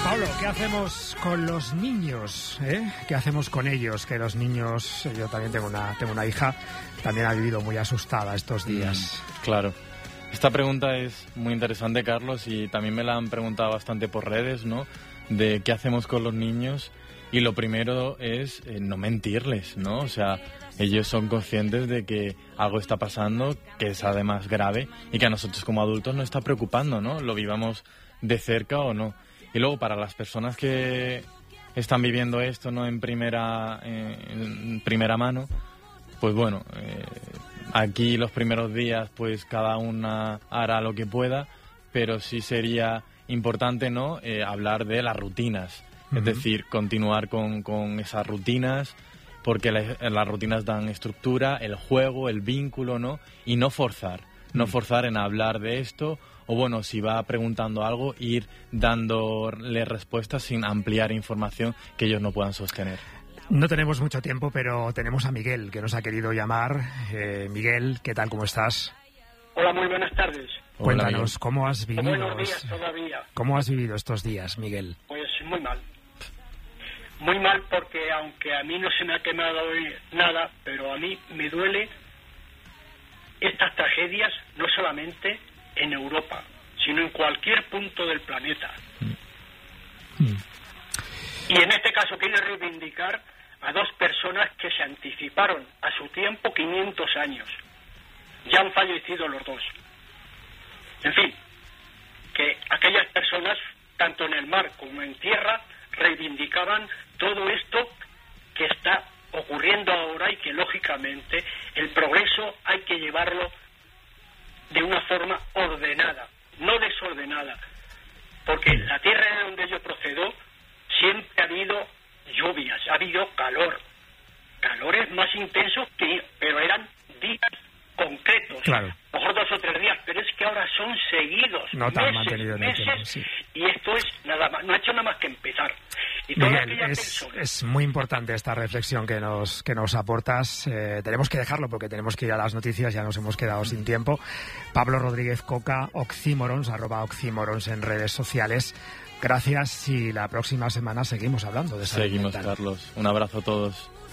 Pablo, ¿qué hacemos con los niños? ¿Qué hacemos con ellos? Que los niños, yo también tengo una hija, también ha vivido muy asustada estos días. Claro. Esta pregunta es muy interesante, Carlos, y también me la han preguntado bastante por redes, ¿no? De qué hacemos con los niños. Y lo primero es no mentirles, ¿no? O sea, ellos son conscientes de que algo está pasando, que es además grave y que a nosotros como adultos nos está preocupando, ¿no? Lo vivamos de cerca o no. Y luego, para las personas que están viviendo esto, ¿no? en primera mano, pues bueno, aquí los primeros días, pues cada una hará lo que pueda, pero sí sería importante, ¿no? Hablar de las rutinas, es decir, continuar con esas rutinas, porque las rutinas dan estructura, el juego, el vínculo, ¿no? Y no forzar en hablar de esto. O bueno, si va preguntando algo, ir dándole respuestas sin ampliar información que ellos no puedan sostener. No tenemos mucho tiempo, pero tenemos a Miguel, que nos ha querido llamar. Miguel, ¿qué tal? ¿Cómo estás? Hola, muy buenas tardes. Cuéntanos, ¿cómo has vivido? Buenos días todavía. ¿Cómo has vivido estos días, Miguel? Pues muy mal. Muy mal porque aunque a mí no se me ha quemado hoy nada, pero a mí me duele estas tragedias, no solamente en Europa, sino en cualquier punto del planeta. Y en este caso quiero reivindicar a dos personas que se anticiparon a su tiempo 500 años. Ya han fallecido los dos. En fin, que aquellas personas, tanto en el mar como en tierra, reivindicaban todo esto que está ocurriendo ahora y que lógicamente el progreso hay que llevarlo de una forma ordenada, no desordenada, porque en la tierra de donde yo procedo siempre ha habido lluvias, ha habido calores más intensos pero eran días concretos, claro. A lo mejor 2 o 3 días, pero es que ahora son seguidos, no tan mantenido en el tiempo, meses, sí. Y esto es nada más, no ha hecho nada más que empezar. Y toda Miguel, aquella persona... es muy importante esta reflexión que nos aportas. Tenemos que dejarlo porque tenemos que ir a las noticias, ya nos hemos quedado sin tiempo. Pablo Rodríguez Coca, Oxímorons, @Oxímorons en redes sociales. Gracias y la próxima semana seguimos hablando de salud mental. Carlos. Un abrazo a todos.